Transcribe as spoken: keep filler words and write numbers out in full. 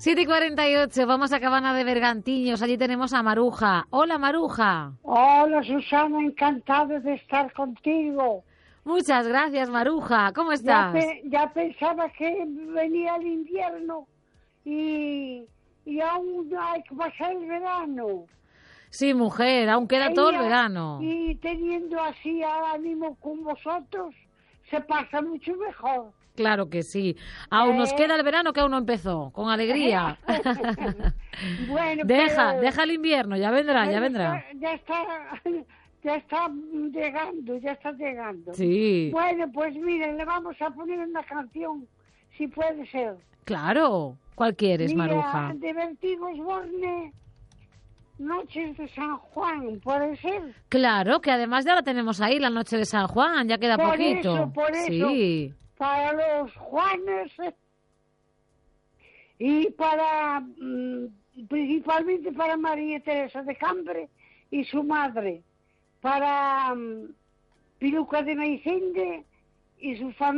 siete y cuarenta y ocho, vamos a Cabana de Bergantiños, allí tenemos a Maruja. Hola, Maruja. Hola, Susana, encantada de estar contigo. Muchas gracias, Maruja. ¿Cómo Ya, estás? pe- ya pensaba que venía el invierno y, y aún hay que pasar el verano. Sí, mujer, aún queda todo el Ella- verano. Y teniendo así ánimo con vosotros, se pasa mucho mejor. Claro que sí. Aún nos Eh. queda el verano que aún no empezó, con alegría. Bueno, Deja, pero- deja el invierno, ya vendrá, ya pero vendrá. Ya está, ya está llegando, ya está llegando. Sí, Bueno, pues miren, le vamos a poner una canción, si puede ser. claro. ¿Cuál quieres, Mira, Maruja? de Vertigo Osborne, Noches de San Juan, ¿puede ser? Claro, que además ya la tenemos ahí, la noche de San Juan, ya queda Por poquito. eso, por eso. Sí, Para los Juanes eh, y para, mm, principalmente para María Teresa de Cambre y su madre, para mm, Piluca de Meicende y su familia.